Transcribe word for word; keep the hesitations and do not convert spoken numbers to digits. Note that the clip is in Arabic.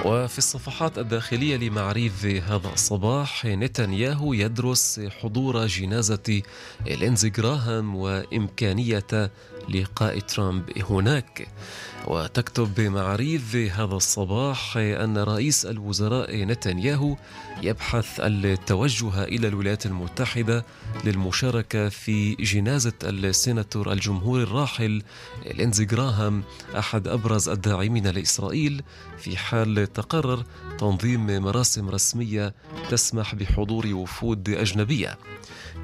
وفي الصفحات الداخلية لمعاريف هذا الصباح: نتنياهو يدرس حضور جنازة لينزي جراهام وإمكانية لقاء ترامب هناك. وتكتب معاريف هذا الصباح أن رئيس الوزراء نتنياهو يبحث التوجه إلى الولايات المتحدة للمشاركة في جنازة السيناتور الجمهوري الراحل لينزي جراهام، أحد أبرز الداعمين لإسرائيل، في حال تقرر تنظيم مراسم رسمية تسمح بحضور وفود أجنبية.